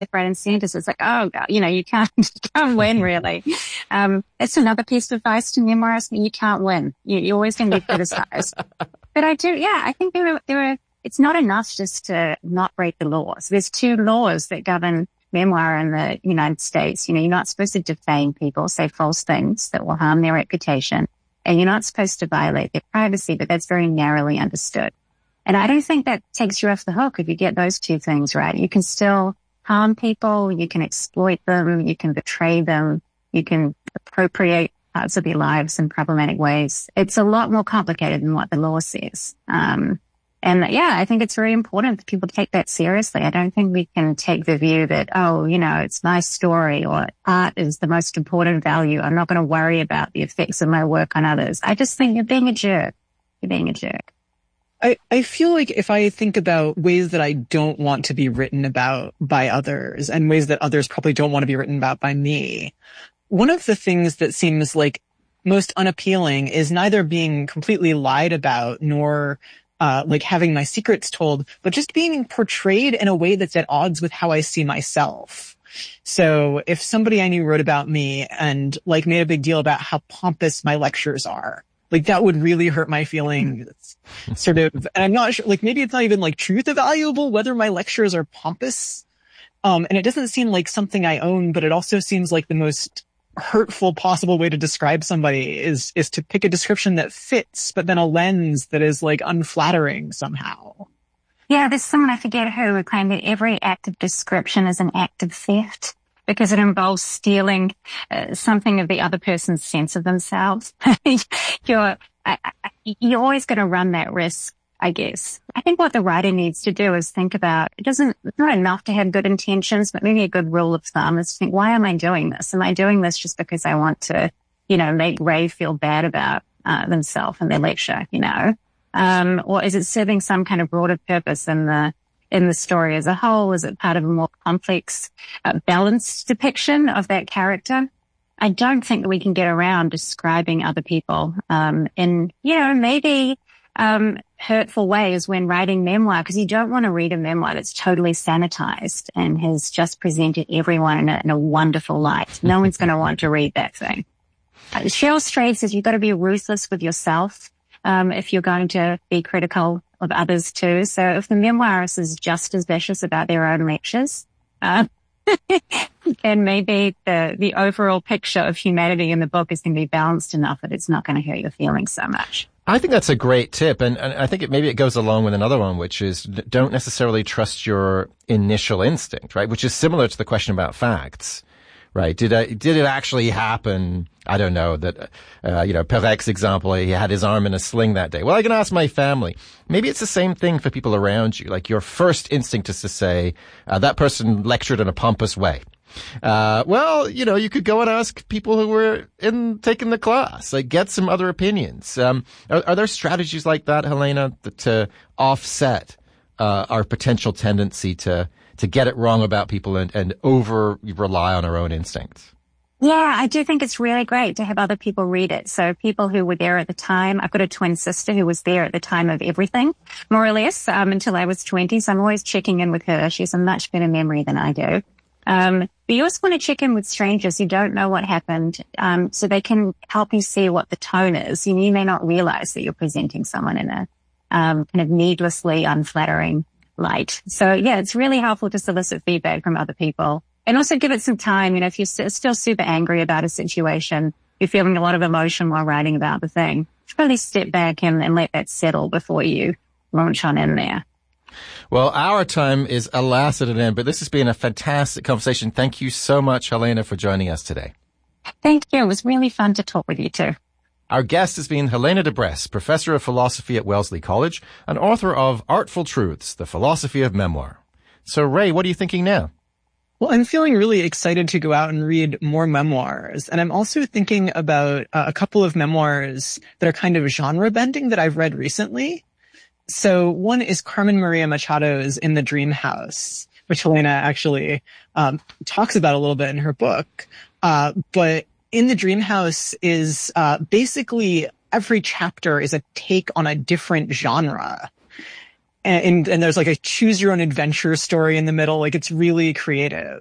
right and center. So it's like, oh, God, you can't, you can't win really. It's another piece of advice to memoirists. You can't win. You're always going to be criticized. But I think it's not enough just to not break the laws. There's two laws that govern memoir in the United States. You're not supposed to defame people, say false things that will harm their reputation. And you're not supposed to violate their privacy, but that's very narrowly understood. And I don't think that takes you off the hook if you get those two things right. You can still harm people, you can exploit them, you can betray them, you can appropriate parts of their lives in problematic ways. It's a lot more complicated than what the law says. I think it's very important that people take that seriously. I don't think we can take the view that, it's my story or art is the most important value. I'm not going to worry about the effects of my work on others. I just think you're being a jerk. You're being a jerk. I feel like if I think about ways that I don't want to be written about by others and ways that others probably don't want to be written about by me, one of the things that seems like most unappealing is neither being completely lied about nor having my secrets told, but just being portrayed in a way that's at odds with how I see myself. So if somebody I knew wrote about me and made a big deal about how pompous my lectures are, that would really hurt my feelings. Sort of, and I'm not sure, maybe it's not even truth evaluable whether my lectures are pompous. And it doesn't seem like something I own, but it also seems like the most hurtful possible way to describe somebody is to pick a description that fits, but then a lens that is unflattering somehow. Yeah, there's someone, I forget who, who claimed that every act of description is an act of theft because it involves stealing something of the other person's sense of themselves. You're always going to run that risk, I guess. I think what the writer needs to do is think about, it's not enough to have good intentions, but maybe a good rule of thumb is to think, why am I doing this? Am I doing this just because I want to, make Ray feel bad about themselves and their lecture, or is it serving some kind of broader purpose in the story as a whole? Is it part of a more complex, balanced depiction of that character? I don't think that we can get around describing other people in, maybe hurtful ways when writing memoir, because you don't want to read a memoir that's totally sanitized and has just presented everyone in a wonderful light. No one's going to want to read that thing. Cheryl Strayed says you've got to be ruthless with yourself if you're going to be critical of others too. So if the memoirist is just as vicious about their own lectures, then maybe the overall picture of humanity in the book is going to be balanced enough that it's not going to hurt your feelings so much. I think that's a great tip. And I think maybe it goes along with another one, which is don't necessarily trust your initial instinct, right? Which is similar to the question about facts, right? Did it actually happen? I don't know that, Perek's example, he had his arm in a sling that day. Well, I can ask my family. Maybe it's the same thing for people around you. Your first instinct is to say, that person lectured in a pompous way. You could go and ask people who were taking the class, get some other opinions. Are there strategies like that, Helena, to offset, our potential tendency to get it wrong about people and over rely on our own instincts? Yeah, I do think it's really great to have other people read it. So people who were there at the time, I've got a twin sister who was there at the time of everything, more or less, until I was 20. So I'm always checking in with her. She has a much better memory than I do. But you also want to check in with strangers who don't know what happened, so they can help you see what the tone is. You may not realize that you're presenting someone in a kind of needlessly unflattering light. So yeah, it's really helpful to solicit feedback from other people. And also give it some time. If you're still super angry about a situation, you're feeling a lot of emotion while writing about the thing, probably step back and let that settle before you launch on in there. Well, our time is alas at an end, but this has been a fantastic conversation. Thank you so much, Helena, for joining us today. Thank you. It was really fun to talk with you too. Our guest has been Helena de Bresse, Professor of Philosophy at Wellesley College and author of Artful Truths, The Philosophy of Memoir. So, Ray, what are you thinking now? Well, I'm feeling really excited to go out and read more memoirs. And I'm also thinking about a couple of memoirs that are kind of genre bending that I've read recently. So one is Carmen Maria Machado's In the Dream House, which Helena actually talks about a little bit in her book. But In the Dream House is basically every chapter is a take on a different genre. And there's like a choose your own adventure story in the middle. Like it's really creative.